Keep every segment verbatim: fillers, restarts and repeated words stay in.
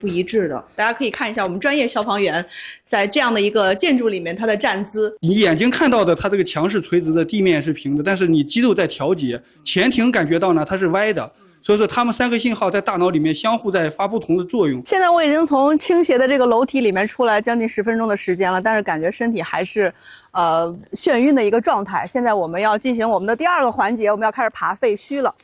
不一致的。大家可以看一下我们专业消防员在这样的一个建筑里面他的站姿。 你眼睛看到的它这个墙是垂直的，地面是平的，但是你肌肉在调节，前庭感觉到呢它是歪的。所以说，他们三个信号在大脑里面相互在发不同的作用。 现在我已经从倾斜的这个楼梯里面出来将近十分钟的时间了，但是感觉身体还是，呃，眩晕的一个状态。现在我们要进行我们的第二个环节，我们要开始爬废墟了。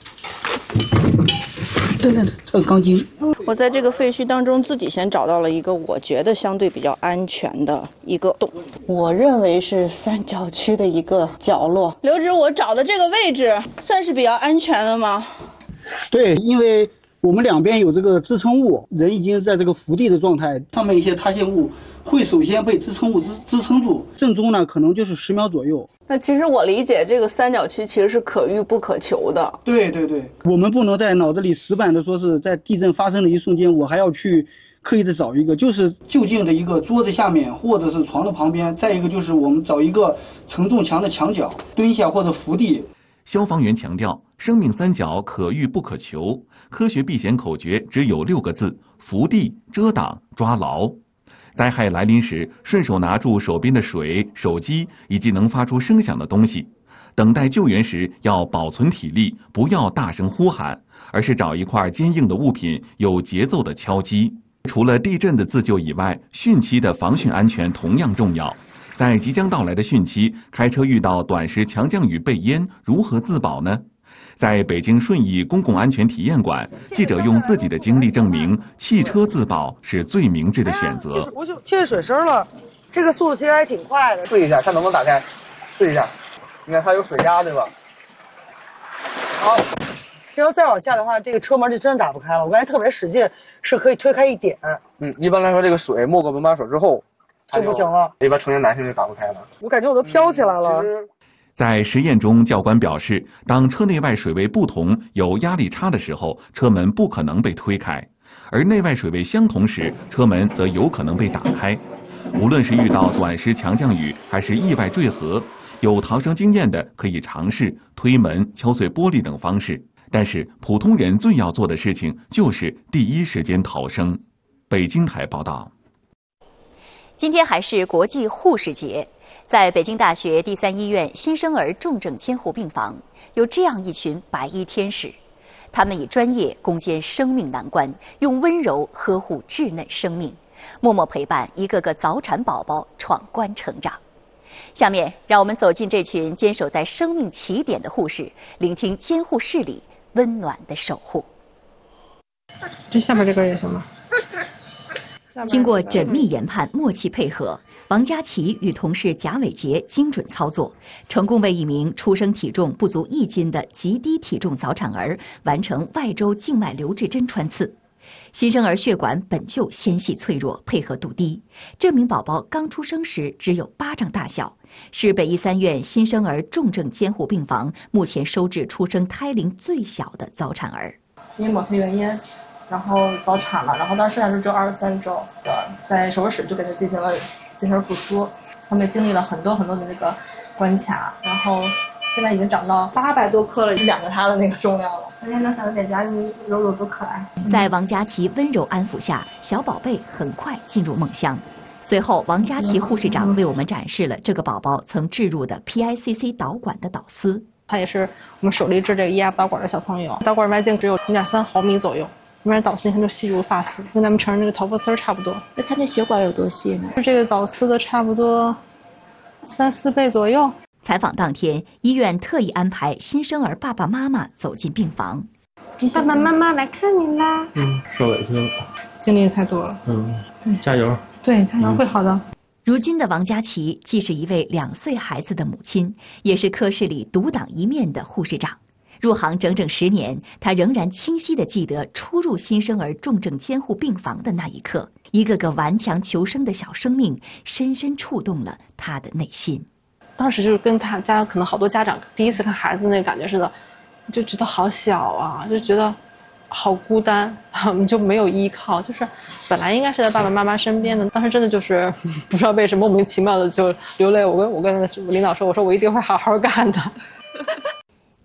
对对对，这个钢筋。 我在这个废墟当中自己先找到了一个我觉得相对比较安全的一个洞，我认为是三角区的一个角落。刘指，我找的这个位置算是比较安全的吗？ 对，因为我们两边有这个支撑物，人已经在这个伏地的状态，上面一些塌陷物会首先被支撑物支支撑住，正中呢可能就是十秒左右。 那其实我理解这个三角区其实是可遇不可求的。 对对对，我们不能在脑子里死板的说是在地震发生的一瞬间，我还要去刻意的找一个，就是就近的一个桌子下面或者是床的旁边，再一个就是我们找一个承重墙的墙角蹲下或者伏地。 消防员强调，生命三角可遇不可求，科学避险口诀只有六个字：伏地、遮挡、抓牢。灾害来临时，顺手拿住手边的水、手机以及能发出声响的东西。等待救援时要保存体力，不要大声呼喊，而是找一块坚硬的物品，有节奏的敲击。除了地震的自救以外，汛期的防汛安全同样重要。在即将到来的汛期，开车遇到短时强降雨被淹，如何自保呢？在北京顺义公共安全体验馆，记者用自己的经历证明，汽车自保是最明智的选择。 我就贴水声了，这个速度其实还挺快的。试一下，看能不能打开。试一下，你看它有水压，对吧？好，这要再往下的话，这个车门就真的打不开了。我刚才特别使劲，是可以推开一点。嗯，一般来说，这个水没过门把手之后。就不行了，一般成年男性就打不开了。我感觉我都飘起来了。 在实验中，教官表示，当车内外水位不同、有压力差的时候，车门不可能被推开；而内外水位相同时，车门则有可能被打开。无论是遇到短时强降雨，还是意外坠河，有逃生经验的可以尝试推门、敲碎玻璃等方式。但是，普通人最要做的事情就是第一时间逃生。北京台报道。 今天还是国际护士节，在北京大学第三医院新生儿重症监护病房，有这样一群白衣天使，他们以专业攻坚生命难关，用温柔呵护稚嫩生命，默默陪伴一个个早产宝宝闯关成长。下面，让我们走进这群坚守在生命起点的护士，聆听监护室里温暖的守护。 这下面这根也行吗？ 经过缜密研判、默契配合，王佳琪与同事贾伟杰精准操作，成功为一名出生体重不足一斤的极低体重早产儿完成外周静脉留置针穿刺。新生儿血管本就纤细脆弱，配合度低。这名宝宝刚出生时只有巴掌大小，是北医三院新生儿重症监护病房目前收治出生胎龄最小的早产儿。 因某些原因。然后早产了，然后当时还是只有二十三周，在手术室就给他进行了新生儿复苏，他们经历了很多很多的那个关卡，然后现在已经长到八百多克了，两个他的那个重量了。而且那小脸颊柔柔多可爱。 在王佳琪温柔安抚下，小宝贝很快进入梦乡。随后，王佳琪护士长为我们展示了这个宝宝曾置入的 P I C C 导管的导丝。 他也是我们首例置这个 E F 导管的小朋友，导管外径只有零点三毫米左右。那边导丝你看就细如发丝，跟咱们成人那个头发丝儿差不多。 那它那血管有多细呢？ 这个导丝的差不多三四倍左右。 采访当天，医院特意安排新生儿爸爸妈妈走进病房。 你爸爸妈妈来看你啦。 嗯，受委屈了， 经历太多了。 嗯，加油。 对，加油，会好的。 如今的王佳琪既是一位两岁孩子的母亲，也是科室里独当一面的护士长。入行整整十年，他仍然清晰地记得初入新生儿重症监护病房的那一刻，一个个顽强求生的小生命深深触动了他的内心。 当时就是跟他家可能好多家长第一次看孩子那个感觉似的，就觉得好小啊，就觉得好孤单，我们就没有依靠，就是本来应该是在爸爸妈妈身边的，当时真的就是不知道为什么莫名其妙的就流泪。我跟我跟领导说，我说我一定会好好干的。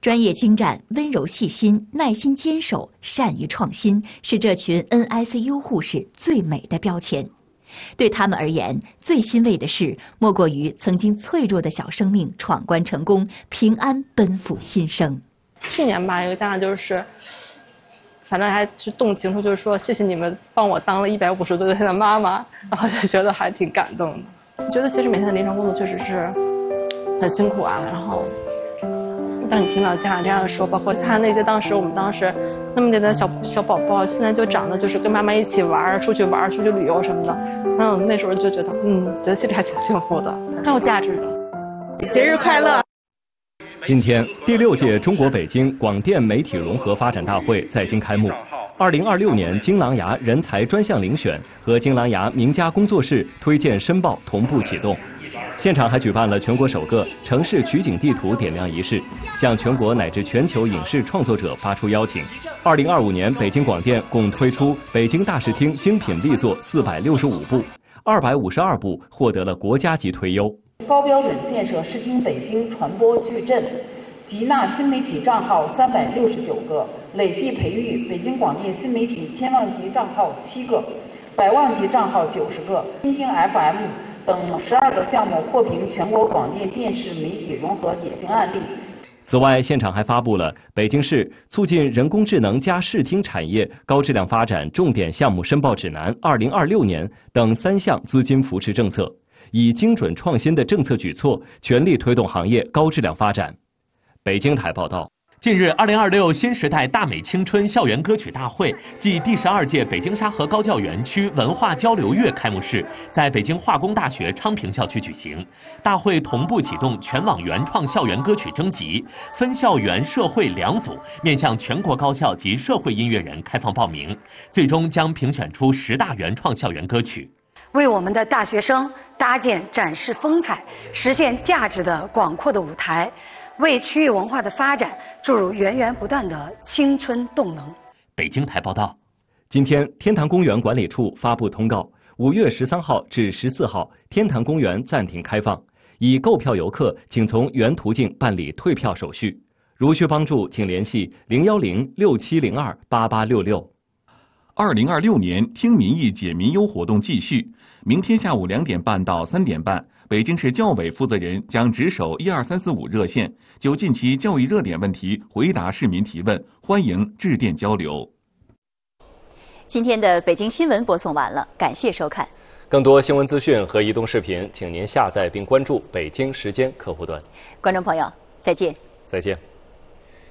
专业精湛、温柔细心、耐心坚守、善于创新，是这群 N I C U 护士最美的标签。对他们而言，最欣慰的事，莫过于曾经脆弱的小生命闯关成功，平安奔赴新生。 去年吧，有个家长就是，反正还是动情说，就是说谢谢你们帮我当了一百五十多岁的妈妈，然后就觉得还挺感动的。觉得其实每天的临床工作确实是很辛苦啊，然后。当你听到家长这样说，包括他那些当时我们当时那么点的小小宝宝，现在就长得就是跟妈妈一起玩，出去玩，出去旅游什么的，嗯，那时候就觉得，嗯，觉得心里还挺幸福的，很有价值的。节日快乐！ 今天，第六届中国北京广电媒体融合发展大会在京开幕。二零二六年金狼牙人才专项遴选和金狼牙名家工作室推荐申报同步启动，现场还举办了全国首个城市取景地图点亮仪式，向全国乃至全球影视创作者发出邀请。二零二五年，北京广电共推出北京大视厅精品力作四百六十五部，二百五十二部获得了国家级推优。 高标准建设视听北京传播矩阵。集纳新媒体账号三百六十九个，累计培育北京广电新媒体千万级账号七个，百万级账号九十个，听听 F M 等十二个项目获评全国广电电视媒体融合典型案例。 此外，现场还发布了北京市促进人工智能加视听产业高质量发展重点项目申报指南二零二六年等三项资金扶持政策，以精准创新的政策举措，全力推动行业高质量发展。北京台报道， 近日，二零二六新时代大美青春校园歌曲大会暨第十二届北京沙河高教园区文化交流月开幕式在北京化工大学昌平校区举行。大会同步启动全网原创校园歌曲征集，分校园、社会两组，面向全国高校及社会音乐人开放报名，最终将评选出十大原创校园歌曲， 为我们的大学生搭建展示风采、实现价值的广阔的舞台，为区域文化的发展注入源源不断的青春动能。 北京台报道， 今天天坛公园管理处发布通告，五月十三号至十四号，天坛公园暂停开放，已购票游客请从原途径办理退票手续。如需帮助，请联系零幺零六七零二八八六六。 二零二六年听民意解民忧活动继续，明天下午两点半到三点半，北京市教委负责人将值守一二三四五热线，就近期教育热点问题回答市民提问，欢迎致电交流。 今天的北京新闻播送完了，感谢收看。 更多新闻资讯和移动视频，请您下载并关注北京时间客户端。 观众朋友，再见。 再见。